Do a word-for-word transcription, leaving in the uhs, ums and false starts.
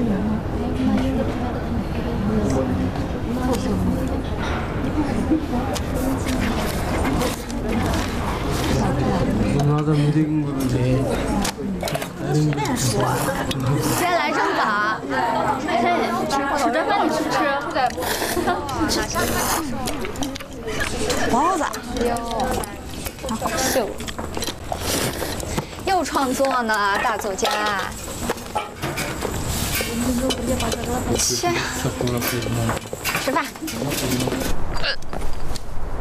今天来这么早，吃着饭你吃不吃？ 包子， 哟，好秀，又创作呢，大作家。切，吃饭。